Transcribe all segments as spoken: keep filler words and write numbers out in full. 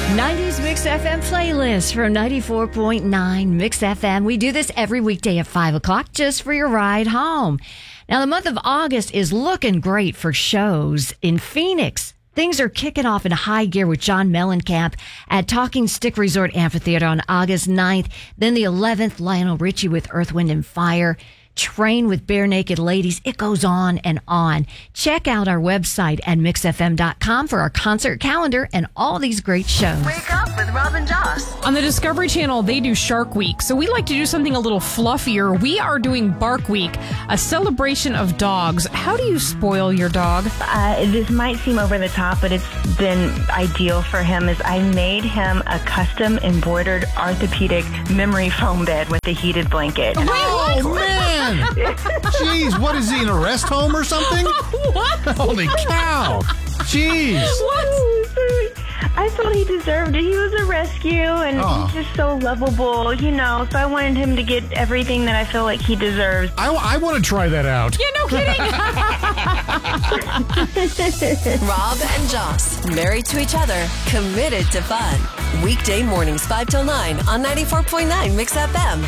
nineties Mix F M playlist from ninety-four point nine Mix F M. We do this every weekday at five o'clock just for your ride home. Now, the month of August is looking great for shows in Phoenix. Things are kicking off in high gear with John Mellencamp at Talking Stick Resort Amphitheater on August ninth. Then the eleventh, Lionel Richie with Earth, Wind and Fire. Train with Bare Naked Ladies. It goes on and on. Check out our website at mix f m dot com for our concert calendar and all these great shows. Wake up with Rob and Joss. On the Discovery Channel, they do Shark Week, so we like to do something a little fluffier. We are doing Bark Week, a celebration of dogs. How do you spoil your dog? Uh, this might seem over the top, but it's been ideal for him. Is I made him a custom embroidered orthopedic memory foam bed with a heated blanket. Oh, man! Jeez, what is he, in a rest home or something? What? Holy cow! Jeez. What? I thought he deserved it. He was a rescue, and Aw. he's just so lovable, you know. So I wanted him to get everything that I feel like he deserves. I, I want to try that out. Yeah, no kidding. Rob and Joss, married to each other, committed to fun. Weekday mornings five till nine on ninety-four point nine Mix F M.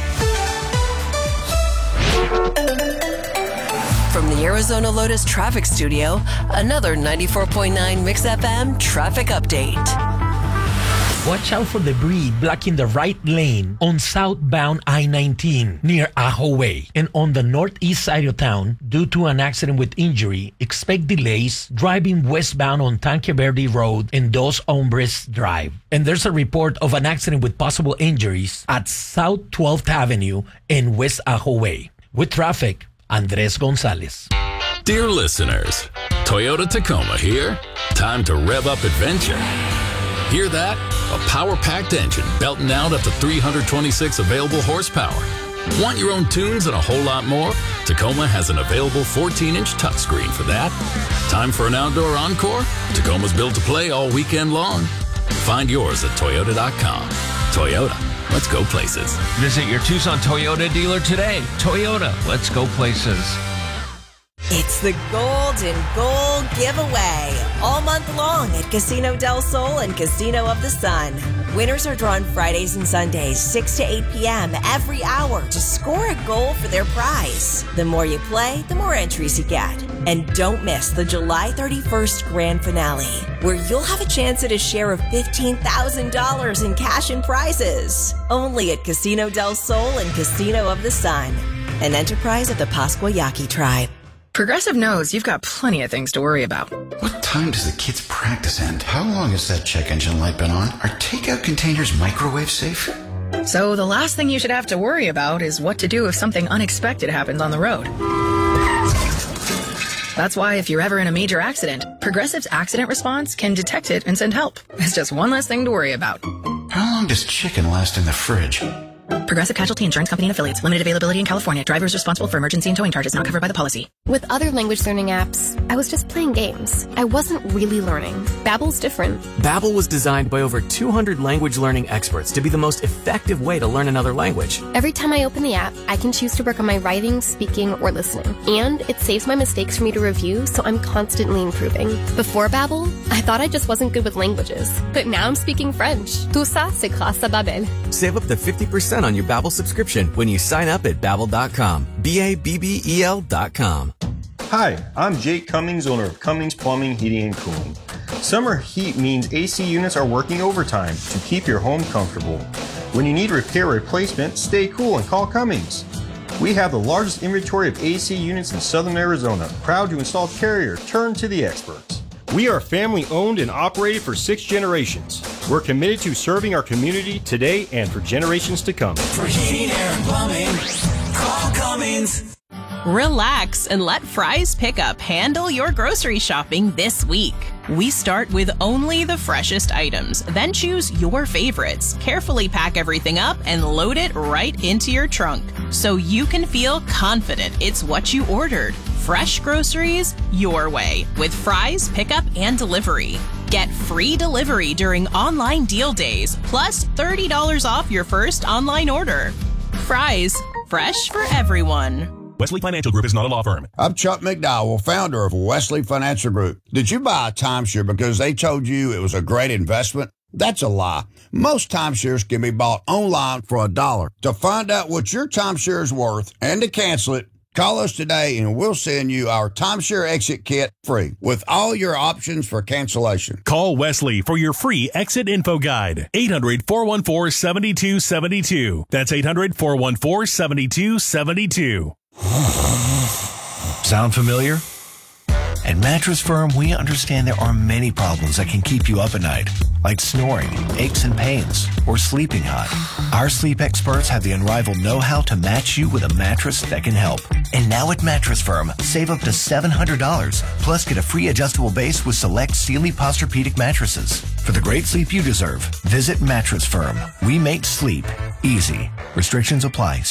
From the Arizona Lotus Traffic Studio, another ninety-four point nine Mix F M traffic update. Watch out for debris blocking the right lane on southbound I nineteen near Ajo Way. And on the northeast side of town, due to an accident with injury, expect delays driving westbound on Tanque Verde Road and Dos Hombres Drive. And there's a report of an accident with possible injuries at South twelfth Avenue and West Ajo Way. With traffic, Andres Gonzalez. Dear listeners, Toyota Tacoma here. Time to rev up adventure. Hear that? A power-packed engine belting out up to three hundred twenty-six available horsepower. Want your own tunes and a whole lot more? Tacoma has an available fourteen inch touchscreen for that. Time for an outdoor encore? Tacoma's built to play all weekend long. Find yours at toyota dot com. Toyota, let's go places. Visit your Tucson Toyota dealer today. Toyota, let's go places. It's the Golden Goal Giveaway, all month long at Casino del Sol and Casino of the Sun. Winners are drawn Fridays and Sundays, six to eight p.m. every hour to score a goal for their prize. The more you play, the more entries you get. And don't miss the July thirty-first grand finale, where you'll have a chance at a share of fifteen thousand dollars in cash and prizes. Only at Casino del Sol and Casino of the Sun, an enterprise of the Pascua Yaqui tribe. Progressive knows you've got plenty of things to worry about. What time does the kids' practice end? How long has that check engine light been on? Are takeout containers microwave safe? So the last thing you should have to worry about is what to do if something unexpected happens on the road. That's why if you're ever in a major accident, Progressive's accident response can detect it and send help. It's just one less thing to worry about. How long does chicken last in the fridge? Progressive Casualty Insurance Company and Affiliates. Limited availability in California. Drivers responsible for emergency and towing charges not covered by the policy. With other language learning apps, I was just playing games. I wasn't really learning. Babbel's different. Babbel was designed by over two hundred language learning experts to be the most effective way to learn another language. Every time I open the app, I can choose to work on my writing, speaking, or listening. And it saves my mistakes for me to review, so I'm constantly improving. Before Babbel, I thought I just wasn't good with languages. But now I'm speaking French. Tout ça, c'est grâce à Babbel. Save up to fifty percent on your Babbel subscription when you sign up at babbel dot com. B A B B E L dot com. Hi, I'm Jake Cummings, owner of Cummings Plumbing, Heating, and Cooling. Summer heat means A C units are working overtime to keep your home comfortable. When you need repair or replacement, stay cool and call Cummings. We have the largest inventory of A C units in southern Arizona. Proud to install Carrier. Turn to the experts. We are family owned and operated for six generations. We're committed to serving our community today and for generations to come. For heating, air, and plumbing, call Cummings. Relax and let Fry's Pickup handle your grocery shopping this week. We start with only the freshest items, then choose your favorites, carefully pack everything up, and load it right into your trunk so you can feel confident it's what you ordered. Fresh groceries your way with Fry's Pickup and Delivery. Get free delivery during online deal days, plus thirty dollars off your first online order. Fry's, fresh for everyone. Wesley Financial Group is not a law firm. I'm Chuck McDowell, founder of Wesley Financial Group. Did you buy a timeshare because they told you it was a great investment? That's a lie. Most timeshares can be bought online for a dollar. To find out what your timeshare is worth and to cancel it, call us today and we'll send you our timeshare exit kit free with all your options for cancellation. Call Wesley for your free exit info guide. eight hundred, four one four, seven two seven two. That's eight hundred, four one four, seven two seven two. Sound familiar? At Mattress Firm, we understand there are many problems that can keep you up at night, like snoring, aches and pains, or sleeping hot. Our sleep experts have the unrivaled know-how to match you with a mattress that can help. And now at Mattress Firm, save up to seven hundred dollars, plus get a free adjustable base with select Sealy Posturepedic mattresses. For the great sleep you deserve, visit Mattress Firm. We make sleep easy. Restrictions apply.